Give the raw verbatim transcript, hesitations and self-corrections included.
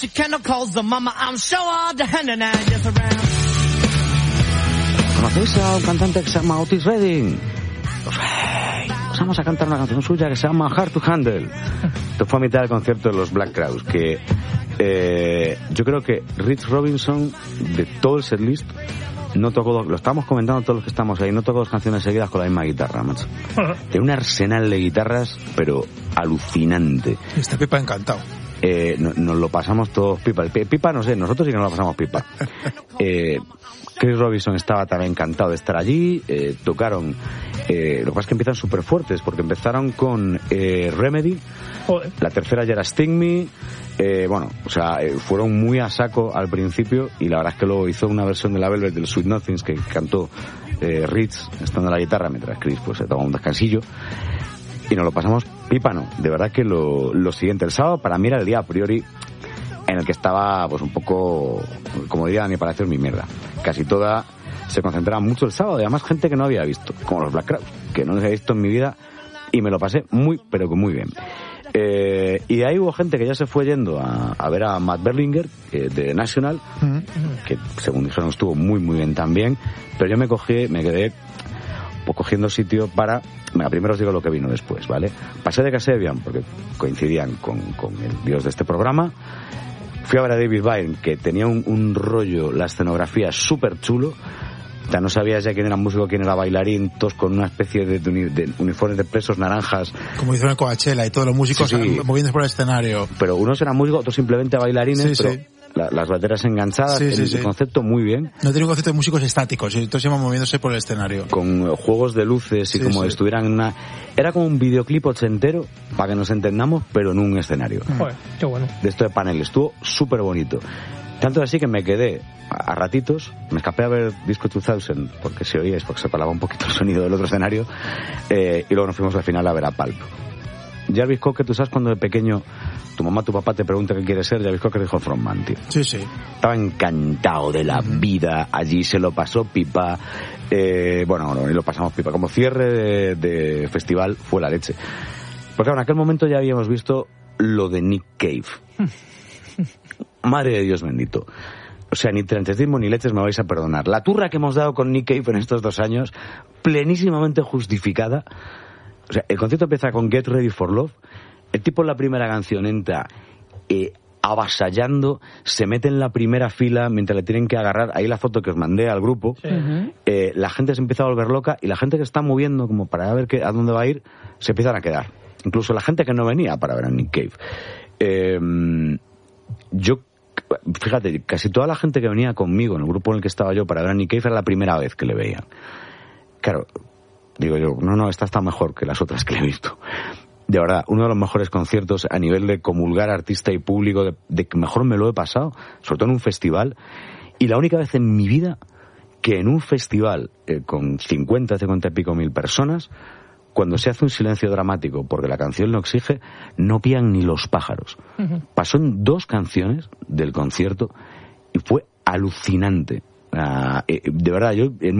¿Conocéis a un cantante que se llama Otis Redding? Pues, pues vamos a cantar una canción suya que se llama Hard to Handle. Esto fue a mitad del concierto de los Black Crowes, que eh, yo creo que Rich Robinson, de todo el setlist, no tocó dos, lo estamos comentando todos los que estamos ahí, no tocó dos canciones seguidas con la misma guitarra, macho. Tiene un arsenal de guitarras, pero alucinante. Este Pipa encantado. Eh, no, nos lo pasamos todos pipa. Pipa no sé, nosotros sí que nos lo pasamos pipa. Eh, Chris Robinson estaba también encantado de estar allí. Eh, tocaron, eh, lo que pasa es que empiezan súper fuertes, porque empezaron con eh, Remedy. Joder. La tercera ya era Sting Me. Eh, bueno, o sea, eh, fueron muy a saco al principio, y la verdad es que luego hizo una versión de la Velvet del Sweet Nothings que cantó eh, Rich estando en la guitarra, mientras Chris pues se tomaba un descansillo. Y nos lo pasamos pípano. De verdad que lo, lo siguiente, el sábado para mí era el día a priori en el que estaba pues un poco, como diría mi Palacio, mi mierda. Casi toda se concentraba mucho el sábado, y además gente que no había visto, como los Black Crowes, que no les había visto en mi vida, y me lo pasé muy, pero que muy bien. Eh, y de ahí hubo gente que ya se fue yendo a, a ver a Matt Berlinger, eh, de National, mm-hmm. que según dijeron estuvo muy, muy bien también, pero yo me cogí, me quedé pues cogiendo sitio para... Venga, primero os digo lo que vino después, ¿vale? Pasé de Kasabian, porque coincidían con, con el dios de este programa. Fui a ver a David Byrne, que tenía un, un rollo, la escenografía súper chulo. O sea, no sabías ya quién era músico, quién era bailarín, todos con una especie de, de, de uniformes de presos naranjas. Como hicieron en Coachella, y todos los músicos sí, sí. moviéndose por el escenario. Pero unos eran músicos, otros simplemente bailarines, sí, pero... Sí. La, las bateras enganchadas, sí, sí, el sí. concepto muy bien. No tiene un concepto de músicos estáticos, y todos iban moviéndose por el escenario. Con uh, juegos de luces y sí, como sí. estuvieran en una... Era como un videoclip ochentero, para que nos entendamos, pero en un escenario. Joder, qué bueno. De esto de panel, estuvo súper bonito. Tanto así que me quedé a, a ratitos, me escapé a ver Disco dos mil, porque si oíais, porque se paraba un poquito el sonido del otro escenario, eh, y luego nos fuimos al final a ver a Pulp. Jarvis Cocker, tú sabes cuando de pequeño tu mamá, tu papá te pregunta qué quieres ser, Jarvis Cocker dijo frontman, tío. Sí, sí. Estaba encantado de la uh-huh. vida, allí se lo pasó pipa, eh, bueno, no, y lo pasamos pipa, como cierre de, de festival fue la leche. Porque claro, en aquel momento ya habíamos visto lo de Nick Cave. Madre de Dios bendito. O sea, ni trentecismo ni leches me vais a perdonar. La turra que hemos dado con Nick Cave en estos dos años, plenísimamente justificada. O sea, el concierto empieza con Get Ready for Love. El tipo en la primera canción entra eh, avasallando, se mete en la primera fila mientras le tienen que agarrar. Ahí la foto que os mandé al grupo. Sí. Eh, la gente se empieza a volver loca, y la gente que está moviendo como para ver qué, a dónde va a ir, se empiezan a quedar. Incluso la gente que no venía para ver a Nick Cave. Eh, yo, fíjate, casi toda la gente que venía conmigo en el grupo en el que estaba yo para ver a Nick Cave era la primera vez que le veían. Claro, digo yo, no, no, esta está mejor que las otras que le he visto. De verdad, uno de los mejores conciertos a nivel de comulgar artista y público, de, de que mejor me lo he pasado, sobre todo en un festival. Y la única vez en mi vida que en un festival eh, con cincuenta, cincuenta y pico mil personas, cuando se hace un silencio dramático porque la canción lo exige, no pían ni los pájaros. Uh-huh. Pasó en dos canciones del concierto y fue alucinante. Uh, eh, de verdad, yo en